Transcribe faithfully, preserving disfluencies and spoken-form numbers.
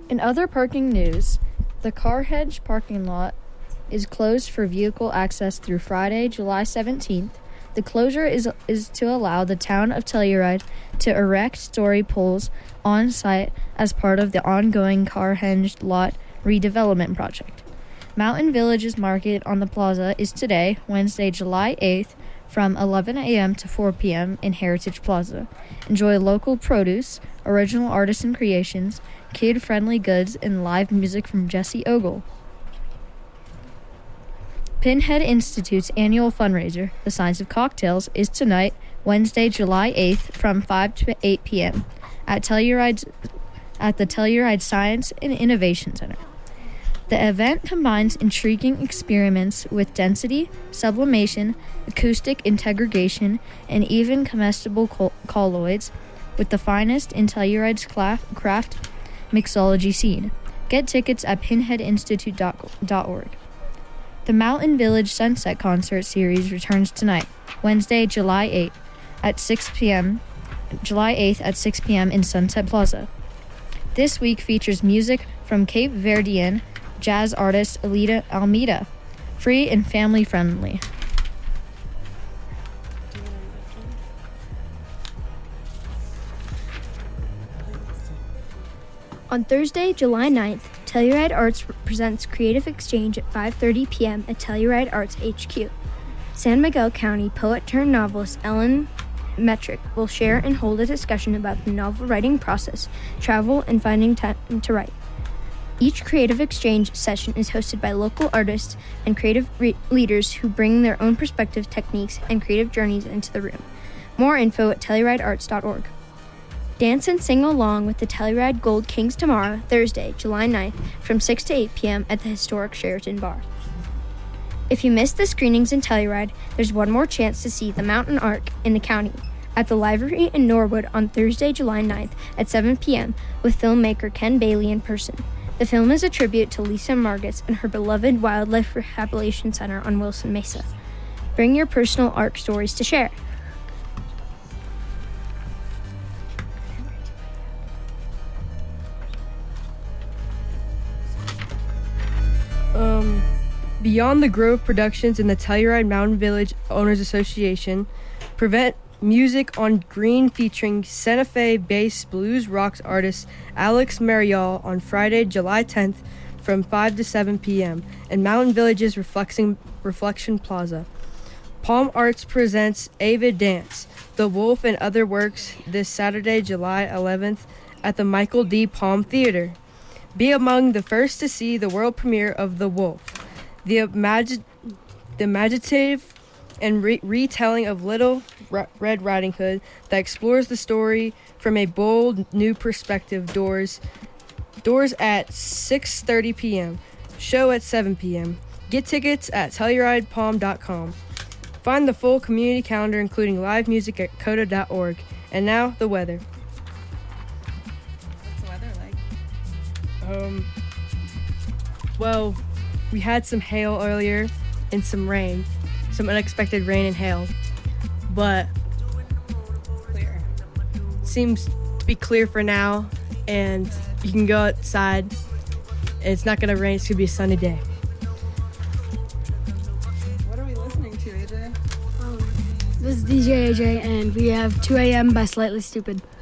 In other parking news, the Carhedge parking lot is closed for vehicle access through Friday, July seventeenth. The closure is is to allow the town of Telluride to erect story poles on site as part of the ongoing Carhedge lot redevelopment project. Mountain Village's market on the plaza is today, Wednesday, July eighth, from eleven a.m. to four p.m. in Heritage Plaza. Enjoy local produce, original artisan creations, kid-friendly goods, and live music from Jesse Ogle. Pinhead Institute's annual fundraiser, The Science of Cocktails, is tonight, Wednesday, July eighth, from five to eight p.m. at Telluride's, at the Telluride Science and Innovation Center. The event combines intriguing experiments with density, sublimation, acoustic integration, and even comestible col- colloids with the finest in Telluride's craft mixology scene. Get tickets at pinhead institute dot org. The Mountain Village Sunset Concert Series returns tonight, Wednesday, July eighth, at six p.m. July eighth at six p.m. in Sunset Plaza. This week features music from Cape Verdean jazz artist Alida Almeida, free and family friendly. On Thursday, July ninth, Telluride Arts presents Creative Exchange at five thirty p.m. at Telluride Arts H Q. San Miguel County poet-turned-novelist Ellen Metrick will share and hold a discussion about the novel writing process, travel, and finding time to write. Each Creative Exchange session is hosted by local artists and creative re- leaders who bring their own perspective, techniques, and creative journeys into the room. More info at telluride arts dot org. Dance and sing along with the Telluride Gold Kings tomorrow, Thursday, July ninth, from six to eight p.m. at the historic Sheraton Bar. If you missed the screenings in Telluride, there's one more chance to see The Mountain Ark in the county at the library in Norwood on Thursday, July ninth at seven p.m. with filmmaker Ken Bailey in person. The film is a tribute to Lisa Margits and her beloved Wildlife Rehabilitation Center on Wilson Mesa. Bring your personal Ark stories to share. Um, Beyond the Grove Productions and the Telluride Mountain Village Owners Association prevent Music on Green featuring Santa Fe-based blues rocks artist Alex Marial on Friday, July tenth from five to seven p.m. in Mountain Village's Reflection, Reflection Plaza. Palm Arts presents Avid Dance, The Wolf and Other Works this Saturday, July eleventh at the Michael D. Palm Theater. Be among the first to see the world premiere of The Wolf, the, imagi- the imaginative and re- retelling of Little R- Red Riding Hood that explores the story from a bold new perspective. Doors doors at six thirty p.m. Show at seven p.m. Get tickets at telluride palm dot com. Find the full community calendar including live music at coda dot org. And now the weather. What's the weather like? Um well, we had some hail earlier and some rain. Some unexpected rain and hail, but Clear. seems to be clear for now, and you can go outside, and it's not going to rain. It's going to be a sunny day. What are we listening to, A J? Um, this is D J A J, and we have two a.m. by Slightly Stupid.